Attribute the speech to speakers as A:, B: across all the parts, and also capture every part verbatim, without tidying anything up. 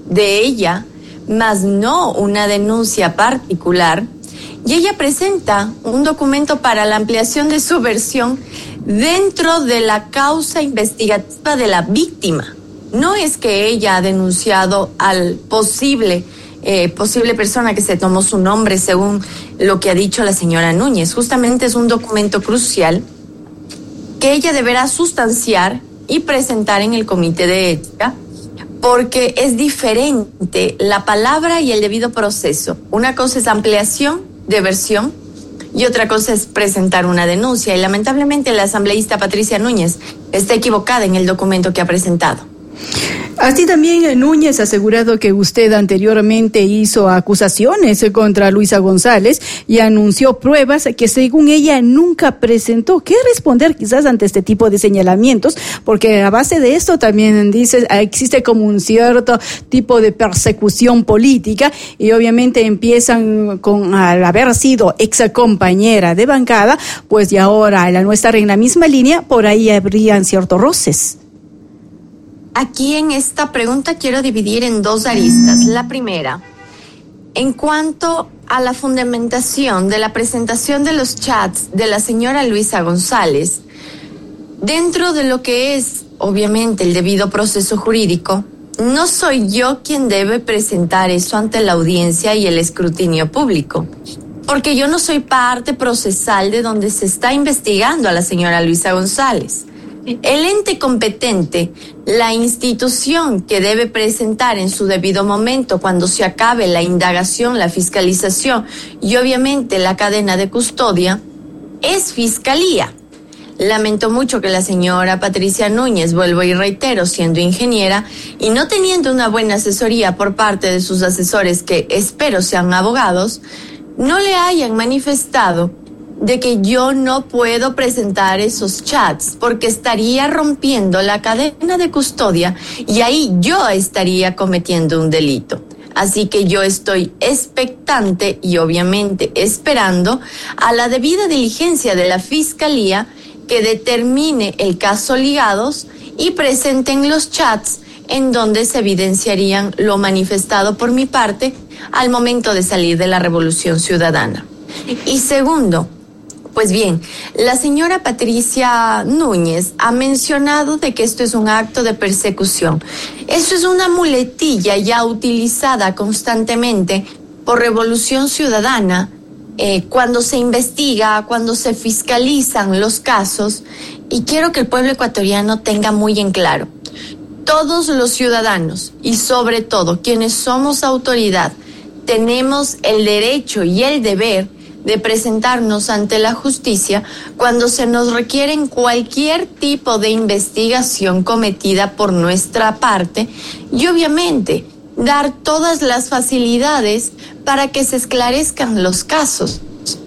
A: de ella, mas no una denuncia particular, y ella presenta un documento para la ampliación de su versión dentro de la causa investigativa de la víctima. No es que ella ha denunciado al posible, eh, posible persona que se tomó su nombre según lo que ha dicho la señora Núñez. Justamente es un documento crucial que ella deberá sustanciar y presentar en el comité de ética, porque es diferente la palabra y el debido proceso. Una cosa es ampliación de versión y otra cosa es presentar una denuncia. Y lamentablemente la asambleísta Patricia Núñez está equivocada en el documento que ha presentado.
B: Así también Núñez ha asegurado que usted anteriormente hizo acusaciones contra Luisa González y anunció pruebas que según ella nunca presentó. ¿Qué responder quizás ante este tipo de señalamientos? Porque a base de esto también dice existe como un cierto tipo de persecución política y obviamente empiezan con al haber sido ex compañera de bancada, pues y ahora al no estar en la misma línea, por ahí habrían ciertos roces.
A: Aquí en esta pregunta quiero dividir en dos aristas. La primera, en cuanto a la fundamentación de la presentación de los chats de la señora Luisa González, dentro de lo que es, obviamente, el debido proceso jurídico, no soy yo quien debe presentar eso ante la audiencia y el escrutinio público, porque yo no soy parte procesal de donde se está investigando a la señora Luisa González. El ente competente, la institución que debe presentar en su debido momento cuando se acabe la indagación, la fiscalización y obviamente la cadena de custodia, es Fiscalía. Lamento mucho que la señora Patricia Núñez, vuelvo y reitero, siendo ingeniera y no teniendo una buena asesoría por parte de sus asesores, que espero sean abogados, no le hayan manifestado de que yo no puedo presentar esos chats porque estaría rompiendo la cadena de custodia y ahí yo estaría cometiendo un delito. Así que yo estoy expectante y obviamente esperando a la debida diligencia de la Fiscalía que determine el caso ligados y presenten los chats en donde se evidenciarían lo manifestado por mi parte al momento de salir de la Revolución Ciudadana. Y segundo, pues bien, la señora Patricia Núñez ha mencionado de que esto es un acto de persecución. Eso es una muletilla ya utilizada constantemente por Revolución Ciudadana eh, cuando se investiga, cuando se fiscalizan los casos, y quiero que el pueblo ecuatoriano tenga muy en claro, todos los ciudadanos y sobre todo quienes somos autoridad tenemos el derecho y el deber de presentarnos ante la justicia cuando se nos requiere en cualquier tipo de investigación cometida por nuestra parte y obviamente dar todas las facilidades para que se esclarezcan los casos.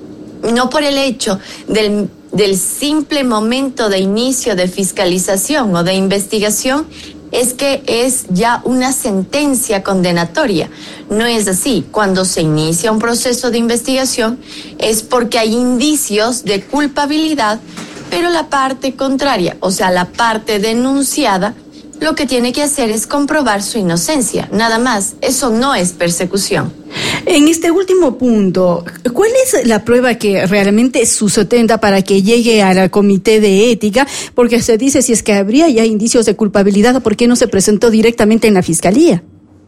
A: No por el hecho del, del simple momento de inicio de fiscalización o de investigación es que es ya una sentencia condenatoria. No es así. Cuando se inicia un proceso de investigación es porque hay indicios de culpabilidad, pero la parte contraria, o sea, la parte denunciada, lo que tiene que hacer es comprobar su inocencia. Nada más. Eso no es persecución.
B: En este último punto, ¿cuál es la prueba que realmente sustenta para que llegue al comité de ética? Porque se dice si es que habría ya indicios de culpabilidad, ¿por qué no se presentó directamente en la fiscalía?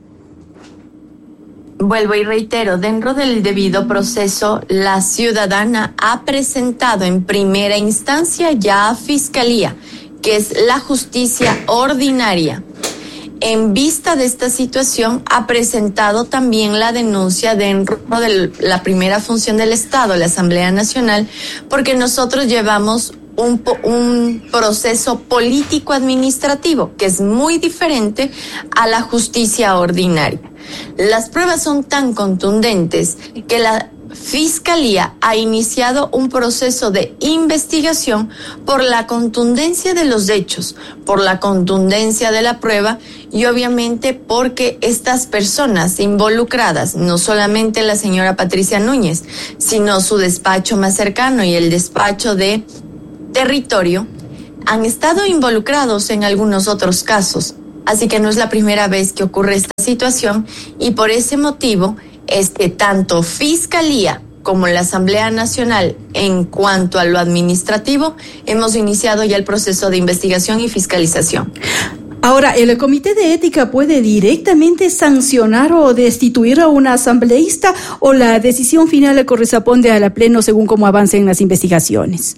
A: Vuelvo y reitero, dentro del debido proceso, la ciudadana ha presentado en primera instancia ya a fiscalía, que es la justicia ordinaria. En vista de esta situación, ha presentado también la denuncia dentro de la primera función del Estado, la Asamblea Nacional, porque nosotros llevamos un, un proceso político-administrativo que es muy diferente a la justicia ordinaria. Las pruebas son tan contundentes que la Fiscalía ha iniciado un proceso de investigación por la contundencia de los hechos, por la contundencia de la prueba y obviamente porque estas personas involucradas, no solamente la señora Patricia Núñez, sino su despacho más cercano y el despacho de territorio, han estado involucrados en algunos otros casos. Así que no es la primera vez que ocurre esta situación y por ese motivo es que tanto Fiscalía como la Asamblea Nacional, en cuanto a lo administrativo, hemos iniciado ya el proceso de investigación y fiscalización.
B: Ahora, ¿el Comité de Ética puede directamente sancionar o destituir a un asambleísta o la decisión final corresponde a la Pleno según cómo avancen las investigaciones?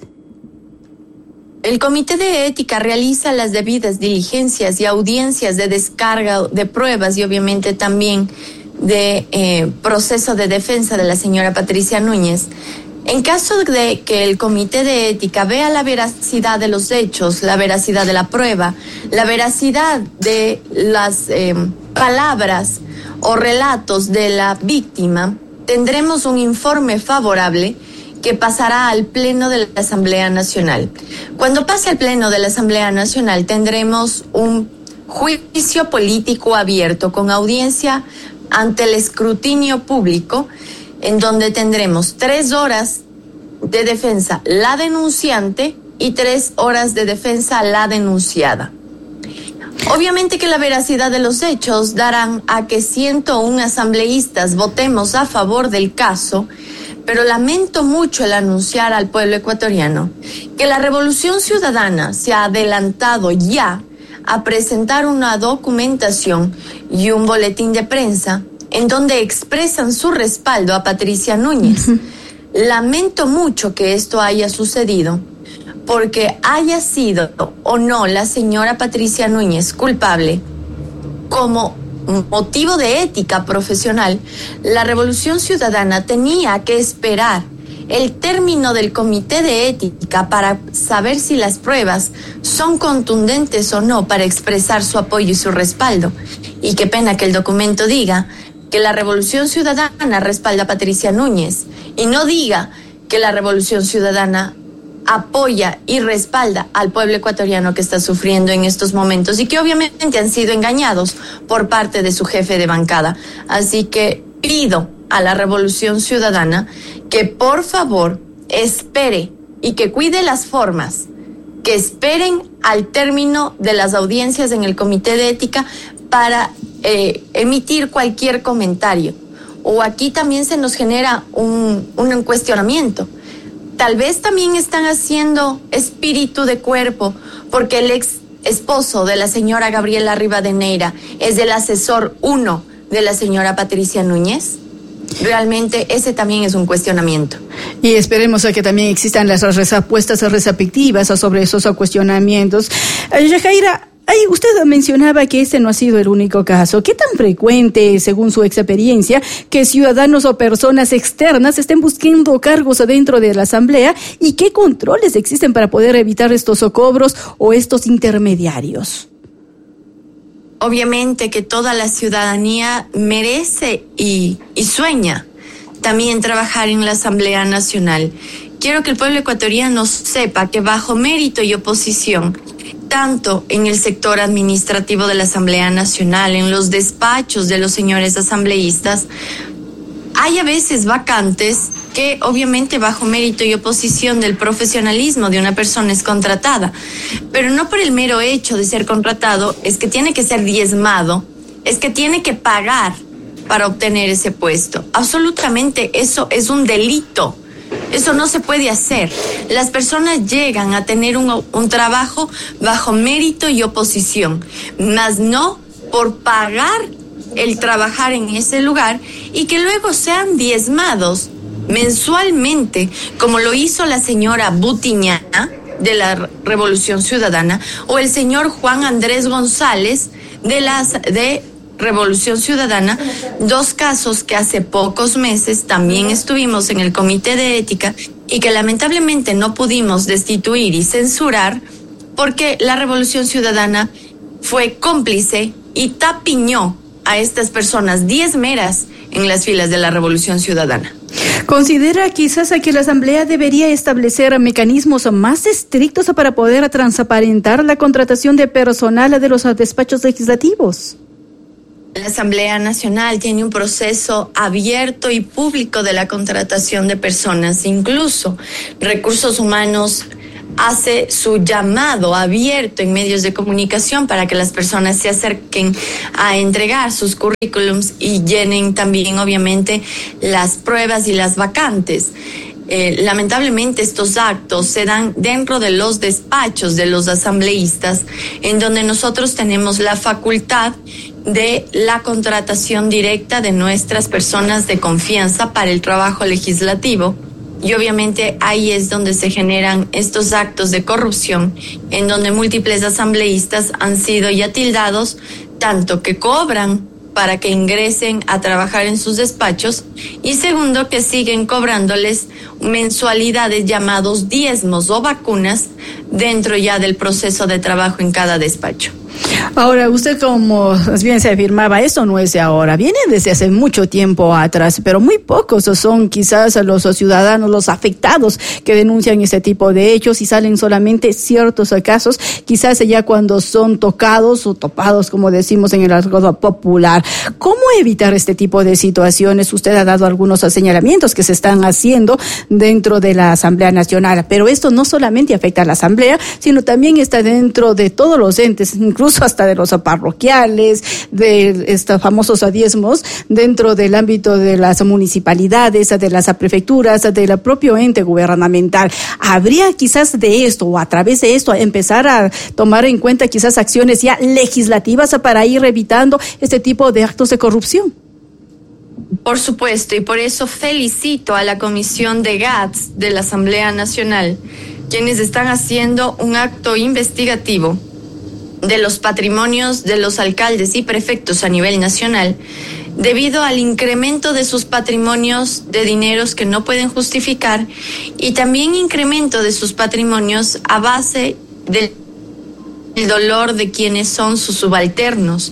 A: El Comité de Ética realiza las debidas diligencias y audiencias de descarga de pruebas y obviamente también de eh, proceso de defensa de la señora Patricia Núñez. En caso de que el Comité de Ética vea la veracidad de los hechos, la veracidad de la prueba, la veracidad de las eh, palabras o relatos de la víctima, tendremos un informe favorable que pasará al Pleno de la Asamblea Nacional. Cuando pase al Pleno de la Asamblea Nacional tendremos un juicio político abierto con audiencia ante el escrutinio público, en donde tendremos tres horas de defensa la denunciante y tres horas de defensa la denunciada. Obviamente que la veracidad de los hechos darán a que ciento uno asambleístas votemos a favor del caso, pero lamento mucho el anunciar al pueblo ecuatoriano que la Revolución Ciudadana se ha adelantado ya a presentar una documentación y un boletín de prensa en donde expresan su respaldo a Patricia Núñez. Uh-huh. Lamento mucho que esto haya sucedido, porque haya sido o no la señora Patricia Núñez culpable, como motivo de ética profesional, la Revolución Ciudadana tenía que esperar el término del Comité de Ética para saber si las pruebas son contundentes o no para expresar su apoyo y su respaldo. Y qué pena que el documento diga que la Revolución Ciudadana respalda a Patricia Núñez y no diga que la Revolución Ciudadana apoya y respalda al pueblo ecuatoriano que está sufriendo en estos momentos y que obviamente han sido engañados por parte de su jefe de bancada. Así que pido a la Revolución Ciudadana que por favor espere y que cuide las formas, que esperen al término de las audiencias en el Comité de Ética para eh, emitir cualquier comentario. O aquí también se nos genera un, un cuestionamiento. Tal vez también están haciendo espíritu de cuerpo porque el ex esposo de la señora Gabriela Rivadeneira es el asesor uno de la señora Patricia Núñez. Realmente ese también es un cuestionamiento.
B: Y esperemos a que también existan las respuestas respectivas sobre esos cuestionamientos. Yajaira, ahí usted mencionaba que este no ha sido el único caso. ¿Qué tan frecuente, según su experiencia, que ciudadanos o personas externas estén buscando cargos dentro de la Asamblea y qué controles existen para poder evitar estos cobros o estos intermediarios?
A: Obviamente que toda la ciudadanía merece y, y sueña también trabajar en la Asamblea Nacional. Quiero que el pueblo ecuatoriano sepa que bajo mérito y oposición, tanto en el sector administrativo de la Asamblea Nacional, en los despachos de los señores asambleístas, hay a veces vacantes que obviamente bajo mérito y oposición del profesionalismo de una persona es contratada, pero no por el mero hecho de ser contratado es que tiene que ser diezmado, es que tiene que pagar para obtener ese puesto. Absolutamente eso es un delito. Eso no se puede hacer. Las personas llegan a tener un, un trabajo bajo mérito y oposición, mas no por pagar el trabajar en ese lugar y que luego sean diezmados mensualmente, como lo hizo la señora Butiñana de la Revolución Ciudadana o el señor Juan Andrés González de las de Revolución Ciudadana, dos casos que hace pocos meses también estuvimos en el Comité de Ética y que lamentablemente no pudimos destituir y censurar porque la Revolución Ciudadana fue cómplice y tapiñó a estas personas diezmeras en las filas de la Revolución Ciudadana.
B: ¿Considera quizás que la Asamblea debería establecer mecanismos más estrictos para poder transparentar la contratación de personal de los despachos legislativos?
A: La Asamblea Nacional tiene un proceso abierto y público de la contratación de personas. Incluso Recursos Humanos hace su llamado abierto en medios de comunicación para que las personas se acerquen a entregar sus currículums y llenen también, obviamente, las pruebas y las vacantes. Eh, lamentablemente estos actos se dan dentro de los despachos de los asambleístas, en donde nosotros tenemos la facultad de la contratación directa de nuestras personas de confianza para el trabajo legislativo. Y obviamente ahí es donde se generan estos actos de corrupción, en donde múltiples asambleístas han sido ya tildados, tanto que cobran para que ingresen a trabajar en sus despachos, y segundo, que siguen cobrándoles mensualidades llamados diezmos o vacunas dentro ya del proceso de trabajo en cada despacho.
B: Ahora, usted, como bien se afirmaba, esto no es de ahora, viene desde hace mucho tiempo atrás, pero muy pocos son quizás los ciudadanos, los afectados que denuncian este tipo de hechos, y salen solamente ciertos casos, quizás ya cuando son tocados o topados, como decimos en el argot popular. ¿Cómo evitar este tipo de situaciones? Usted ha dado algunos señalamientos que se están haciendo dentro de la Asamblea Nacional, pero esto no solamente afecta a la Asamblea, sino también está dentro de todos los entes, incluso hasta de los parroquiales, de estos famosos diezmos, dentro del ámbito de las municipalidades, de las prefecturas, del propio ente gubernamental. ¿Habría quizás de esto, o a través de esto, empezar a tomar en cuenta quizás acciones ya legislativas para ir evitando este tipo de actos de corrupción?
A: Por supuesto, y por eso felicito a la Comisión de G A T S de la Asamblea Nacional, quienes están haciendo un acto investigativo de los patrimonios de los alcaldes y prefectos a nivel nacional, debido al incremento de sus patrimonios de dineros que no pueden justificar, y también incremento de sus patrimonios a base del dolor de quienes son sus subalternos.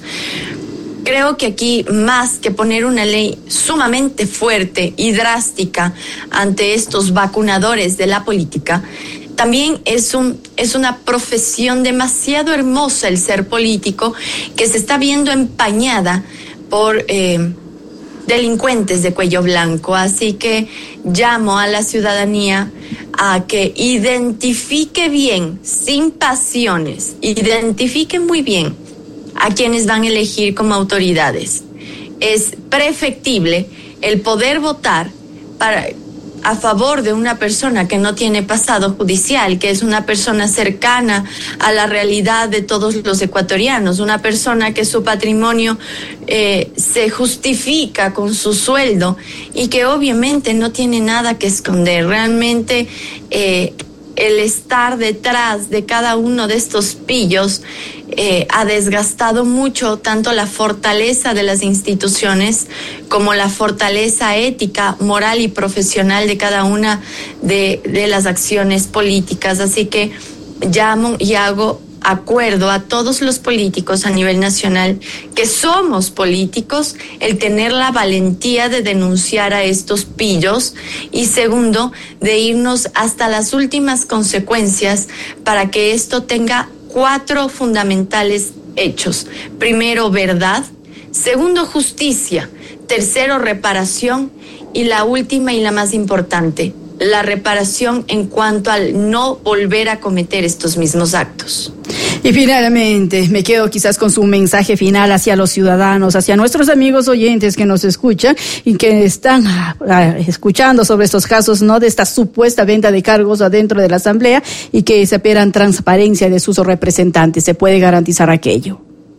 A: Creo que aquí, más que poner una ley sumamente fuerte y drástica ante estos vacunadores de la política, también es un es una profesión demasiado hermosa el ser político, que se está viendo empañada por eh, delincuentes de cuello blanco. Así que llamo a la ciudadanía a que identifique bien, sin pasiones, identifique muy bien a quienes van a elegir como autoridades. Es prefectible el poder votar para a favor de una persona que no tiene pasado judicial, que es una persona cercana a la realidad de todos los ecuatorianos, una persona que su patrimonio eh, se justifica con su sueldo y que obviamente no tiene nada que esconder. Realmente eh, el estar detrás de cada uno de estos pillos Eh, ha desgastado mucho tanto la fortaleza de las instituciones como la fortaleza ética, moral y profesional de cada una de, de las acciones políticas. Así que llamo y hago acuerdo a todos los políticos a nivel nacional que somos políticos, el tener la valentía de denunciar a estos pillos, y segundo, de irnos hasta las últimas consecuencias para que esto tenga cuatro fundamentales hechos. Primero, verdad. Segundo, justicia. Tercero, reparación. Y la última y la más importante, la reparación en cuanto al no volver a cometer estos mismos actos.
B: Y finalmente, me quedo quizás con su mensaje final hacia los ciudadanos, hacia nuestros amigos oyentes que nos escuchan y que están uh, escuchando sobre estos casos, ¿no?, de esta supuesta venta de cargos adentro de la Asamblea, y que se esperan transparencia de sus representantes. ¿Se puede garantizar aquello?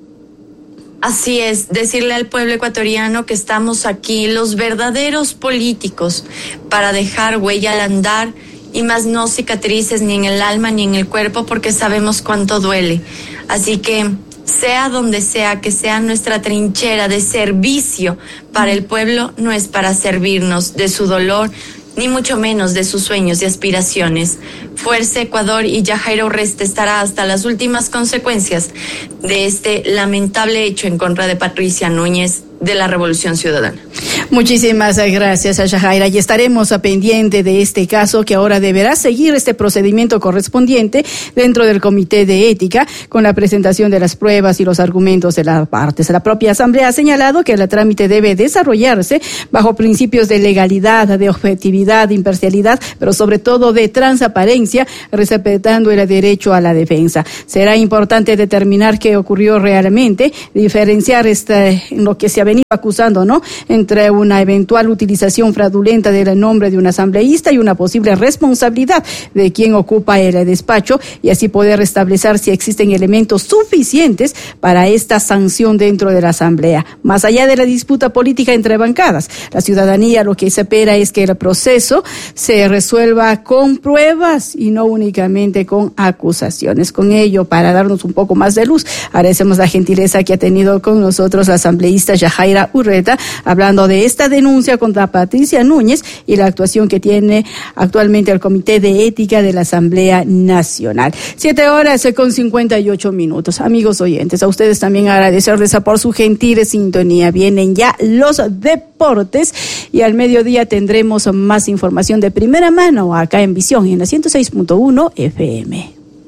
A: Así es, decirle al pueblo ecuatoriano que estamos aquí, los verdaderos políticos, para dejar huella al andar, y más no cicatrices ni en el alma ni en el cuerpo, porque sabemos cuánto duele. Así que sea donde sea, que sea nuestra trinchera de servicio para el pueblo, no es para servirnos de su dolor, ni mucho menos de sus sueños y aspiraciones. Fuerza Ecuador, y Yajaira Urresti estará hasta las últimas consecuencias de este lamentable hecho en contra de Patricia Núñez de la Revolución Ciudadana.
B: Muchísimas gracias, Yajaira, y estaremos a pendiente de este caso, que ahora deberá seguir este procedimiento correspondiente dentro del Comité de Ética, con la presentación de las pruebas y los argumentos de las partes. La propia Asamblea ha señalado que el trámite debe desarrollarse bajo principios de legalidad, de objetividad, de imparcialidad, pero sobre todo de transparencia, respetando el derecho a la defensa. Será importante determinar qué ocurrió realmente, diferenciar este, lo que se ha venido acusando, ¿no?, entre una eventual utilización fraudulenta del nombre de un asambleísta y una posible responsabilidad de quien ocupa el despacho, y así poder establecer si existen elementos suficientes para esta sanción dentro de la Asamblea. Más allá de la disputa política entre bancadas, la ciudadanía lo que se espera es que el proceso se resuelva con pruebas y no únicamente con acusaciones. Con ello, para darnos un poco más de luz, agradecemos la gentileza que ha tenido con nosotros la asambleísta Yajaira Urreta, hablando de esta denuncia contra Patricia Núñez y la actuación que tiene actualmente el Comité de Ética de la Asamblea Nacional. Siete horas con cincuenta y ocho minutos. Amigos oyentes, a ustedes también agradecerles por su gentil sintonía. Vienen ya los deportes y al mediodía tendremos más información de primera mano acá en Visión, en la ciento seis punto uno F M.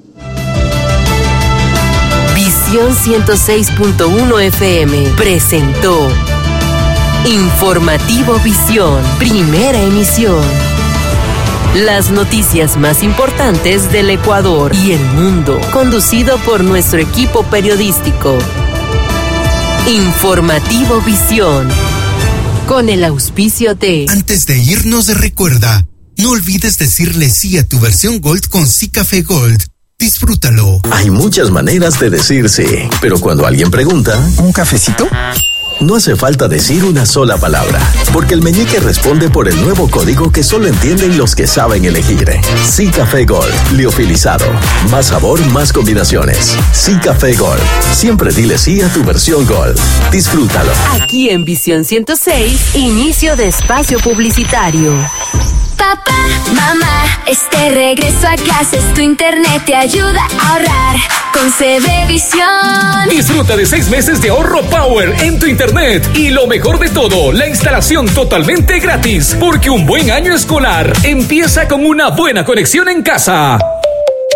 C: Visión ciento seis punto uno F M presentó Informativo Visión, primera emisión. Las noticias más importantes del Ecuador y el mundo, conducido por nuestro equipo periodístico. Informativo Visión, con el auspicio de...
D: Antes de irnos, recuerda, no olvides decirle sí a tu versión Gold con Sí Café Gold. Disfrútalo.
E: Hay muchas maneras de decir sí, pero cuando alguien pregunta,
F: ¿un cafecito?
E: No hace falta decir una sola palabra, porque el meñique responde por el nuevo código que solo entienden los que saben elegir. Sí Café Gold, liofilizado. Más sabor, más combinaciones. Sí Café Gold. Siempre dile sí a tu versión Gold. Disfrútalo.
C: Aquí en Visión ciento seis, inicio de espacio publicitario.
G: Papá, mamá, este regreso a clases, tu internet te ayuda a ahorrar con C B Visión.
H: Disfruta de seis meses de ahorro Power en tu internet y lo mejor de todo, la instalación totalmente gratis, porque un buen año escolar empieza con una buena conexión en casa.